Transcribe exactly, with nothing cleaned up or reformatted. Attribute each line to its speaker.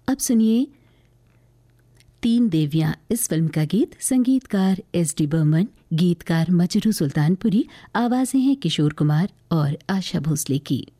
Speaker 1: अब सुनिए तीन देवियां इस फिल्म का गीत। संगीतकार एस डी बर्मन, गीतकार मजरू सुल्तानपुरी, आवाजें हैं किशोर कुमार और आशा भोसले की।